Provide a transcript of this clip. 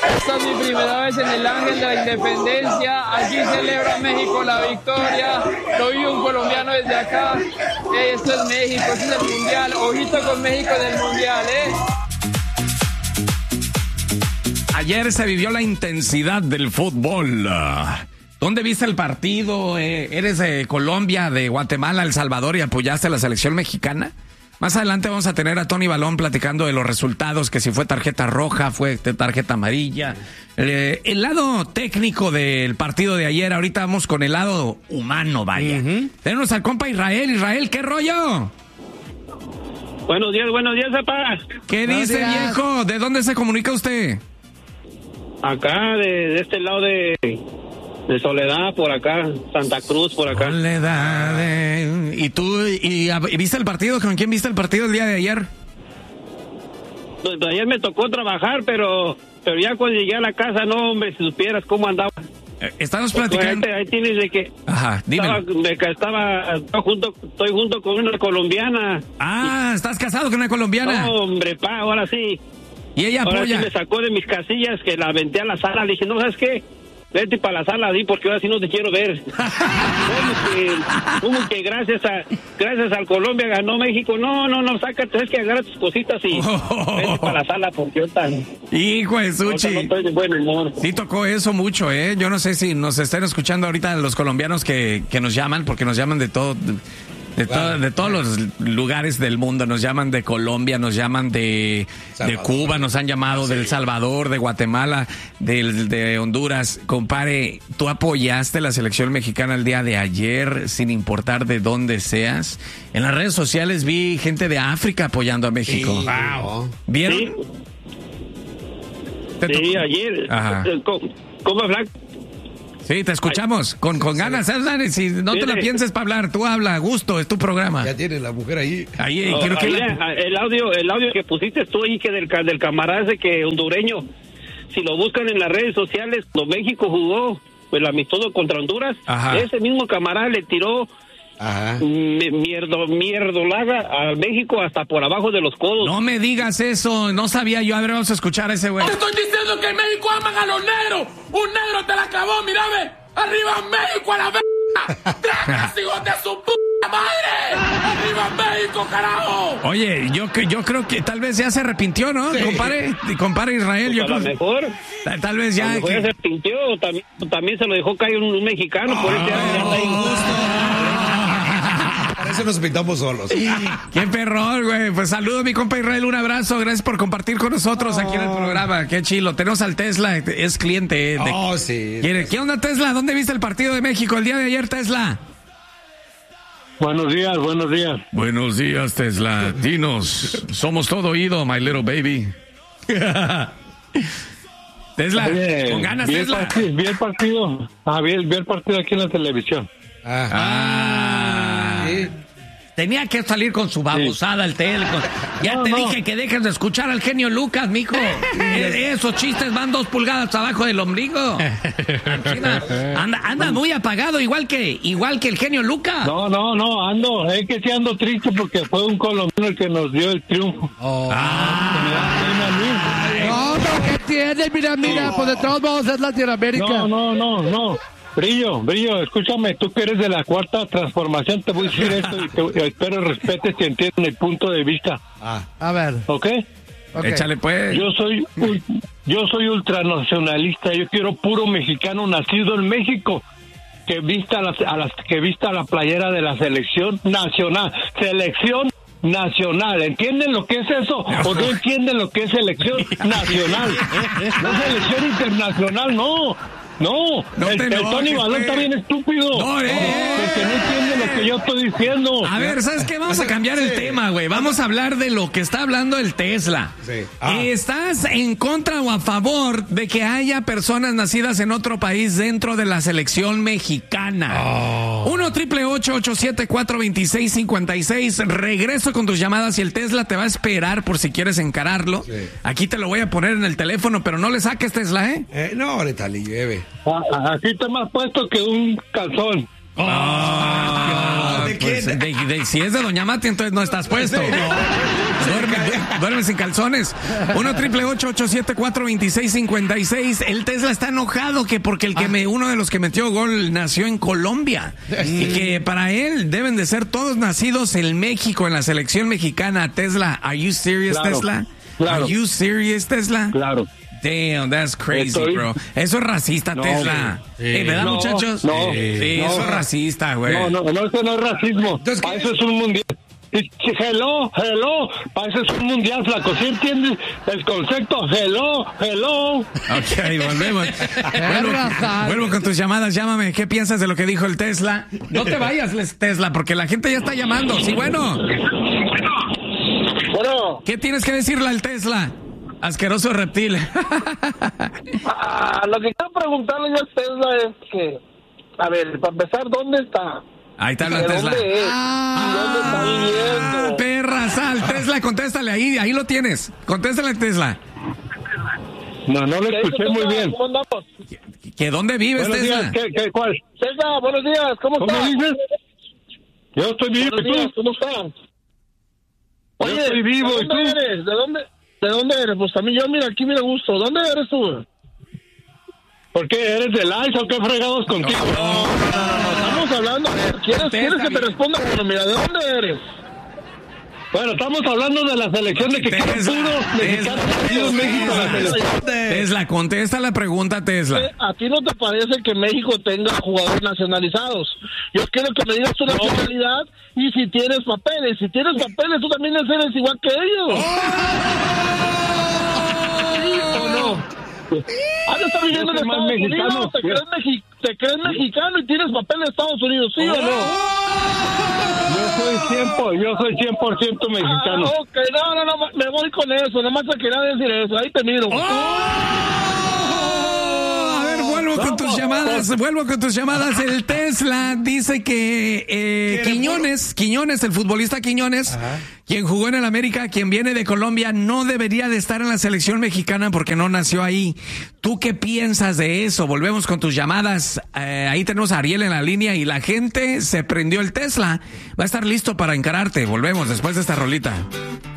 Esta es mi primera vez en el Ángel de la Independencia. Aquí celebra México la victoria. Lo vi un colombiano desde acá. Esto es México, este es el Mundial. Ojito con México en el Mundial, Ayer se vivió la intensidad del fútbol. ¿Dónde viste el partido? ¿Eres de Colombia, de Guatemala, El Salvador y apoyaste a la selección mexicana? Más adelante vamos a tener a Tony Balón platicando de los resultados, que si fue tarjeta roja, fue tarjeta amarilla. El lado técnico del partido de ayer, ahorita vamos con el lado humano, vaya. Tenemos al compa Israel. Israel, ¿qué rollo? Buenos días, papá. ¿Qué dice, viejo? ¿De dónde se comunica usted? Acá, de este lado de Soledad, por acá, Santa Cruz, por acá. Soledad. ¿Y tú viste el partido? ¿Con quién viste el partido el día de ayer? Pues ayer me tocó trabajar, pero ya cuando llegué a la casa, no, hombre, si supieras cómo andaba. Estamos platicando. Ahí tienes de que... Ajá, dime. Estoy junto con una colombiana. Ah, ¿estás casado con una colombiana? No, hombre, ahora sí. Y ella apoya. Ahora sí me sacó de mis casillas, que la aventé a la sala. Le dije, no, ¿sabes qué? Vete para la sala, porque ahora sí no te quiero ver. ¿Cómo que gracias al Colombia ganó México? No, sácate, es que agarra tus cositas y vete para la sala, porque yo tan... Hijo de Suchi. No estoy de buen humor. Sí tocó eso mucho, ¿eh? Yo no sé si nos estén escuchando ahorita los colombianos que nos llaman, porque nos llaman de todo... De todos los lugares del mundo, nos llaman de Colombia, nos llaman de Cuba, nos han llamado de El Salvador, de Guatemala, de Honduras. Compadre, tú apoyaste la selección mexicana el día de ayer, sin importar de dónde seas. En las redes sociales vi gente de África apoyando a México. Sí. Wow. ¿Vieron? Sí, ayer. Ajá. ¿Cómo hablar? Sí, te escuchamos. Con ganas, si no te la pienses para hablar, tú habla, a gusto, es tu programa. Ya tiene la mujer ahí. Quiero que el audio que pusiste tú ahí, que del camarada ese que hondureño, si lo buscan en las redes sociales, cuando México jugó el amistoso contra Honduras, ese mismo camarada le tiró mierdolaga a México hasta por abajo de los codos. No me digas eso, no sabía yo. A ver, vamos a escuchar a ese güey. Te estoy diciendo que en México aman a los negros. Un negro te la acabó, mira, ve. Arriba México a la verga. ¡Tragas, hijos de su puta madre! ¡Arriba México, carajo! Oye, yo creo que tal vez ya se arrepintió, ¿no? Sí. Compare Israel. Pues a lo mejor. Tal vez ya. Ya se arrepintió. También se lo dejó caer un mexicano. Por ese año ya está injusto. Para eso nos pintamos solos. Qué perrón, güey. Pues saludo a mi compa Israel, un abrazo. Gracias por compartir con nosotros aquí en el programa. Qué chilo. Tenemos al Tesla, es cliente. Sí. ¿Qué onda, Tesla? ¿Dónde viste el partido de México el día de ayer, Tesla? Buenos días. Buenos días, Tesla. Dinos, somos todo oído, my little baby. Tesla, con ganas, Tesla. Vi el partido. Vi el partido aquí en la televisión. Sí. Tenía que salir con su babosada el Telco. Ya te dije que dejes de escuchar al genio Lucas, mijo. Esos chistes van 2 pulgadas abajo del ombligo. Andas muy apagado, igual que el genio Lucas. No, es que sí ando triste porque fue un colombiano el que nos dio el triunfo. No, pero ¿qué tiene? Mira, pues de todos modos es Latinoamérica. No. Brillo, escúchame, tú que eres de la cuarta transformación, te voy a decir esto y espero respetes y entiendan el punto de vista. A ver. ¿Ok? Échale pues. Yo soy ultranacionalista, yo quiero puro mexicano nacido en México que vista la playera de la selección nacional. Selección nacional, ¿entienden lo que es eso? ¿O no entienden lo que es selección nacional? No selección internacional, no, el Tony Balón está bien estúpido. Porque no entiende lo que yo estoy diciendo. A ver, ¿sabes qué? Vamos a cambiar el tema, güey. Vamos a hablar de lo que está hablando el Tesla. Sí. ¿Estás en contra o a favor de que haya personas nacidas en otro país dentro de la selección mexicana? 1-888-874-2656. Regreso con tus llamadas y el Tesla te va a esperar por si quieres encararlo. Sí. Aquí te lo voy a poner en el teléfono, pero no le saques, Tesla, no, ahorita le lleve. Así está más puesto que un calzón. ¿De quién? Pues, si es de Doña Mati, entonces no estás puesto. Duerme sin calzones. 1-888-874-2656. El Tesla está enojado que porque uno de los que metió gol nació en Colombia. Y que para él deben de ser todos nacidos en México, en la selección mexicana. Tesla, ¿are you serious, Tesla? Claro. ¿Are you serious, Tesla? Claro. Damn, that's crazy, bro. Eso es racista, Tesla. ¿Verdad, muchachos? No. Sí, eso es racista, güey. No, eso no es racismo. Entonces, para eso es un mundial. Hello. Para eso es un mundial, flaco. ¿Sí entiendes el concepto? Hello. Ok, volvemos. Vuelvo con tus llamadas. Llámame. ¿Qué piensas de lo que dijo el Tesla? No te vayas, Tesla, porque la gente ya está llamando. Sí, bueno. ¿Qué tienes que decirle al Tesla? Asqueroso reptil. Lo que quiero preguntarle yo a Tesla es que, a ver, para empezar, ¿dónde está? Ahí está la Tesla. ¿Dónde es? ¿Dónde está viviendo? Perra, sal, Tesla, contéstale ahí lo tienes. Contéstale, Tesla. No lo escuché muy bien. ¿Cómo andamos? ¿Que dónde vives, Buenos Tesla? días, ¿cuál? Tesla, buenos días, ¿cómo estás? ¿Cómo dices? Yo estoy vivo, Buenos ¿y días, tú? ¿cómo están? Yo estoy vivo, ¿y ¿de dónde tú? eres? ¿De dónde eres? Pues también yo, mira, aquí me gusto. ¿Dónde eres tú? ¿Por qué? ¿Eres del ICE o qué fregados contigo? No, estamos hablando. ¿Quieres que te responda? Bueno, mira, ¿de dónde eres? Bueno, estamos hablando de la selección de que quedan puros mexicanos nacidos en México. Tesla, contesta la pregunta, Tesla. ¿A ti no te parece que México tenga jugadores nacionalizados? Yo quiero que me digas tu nacionalidad y si tienes papeles. Si tienes papeles, tú también eres igual que ellos. ¿Sí o no? ¿Has de estar viviendo en Estados Unidos? ¿Te crees mexicano y tienes papeles de Estados Unidos? ¿Sí o no? Yo soy 100% mexicano. Ok, no, me voy con eso. Nomás te quería decir eso. Ahí te miro. A ver, vuelvo con tus llamadas. El Tesla dice que Quiñones, el futbolista Quiñones, quien jugó en el América, quien viene de Colombia, no debería de estar en la selección mexicana porque no nació ahí. ¿Tú qué piensas de eso? Volvemos con tus llamadas. Ahí tenemos a Ariel en la línea y la gente se prendió. El Tesla va a estar listo para encararte. Volvemos después de esta rolita.